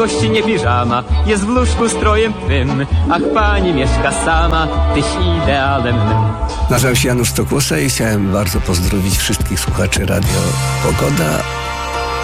Gości nie piżama, jest w łóżku strojem twym. Ach, pani mieszka sama, tyś idealem mym. Nazywam się Janusz Stokłosa i chciałem bardzo pozdrowić wszystkich słuchaczy Radio Pogoda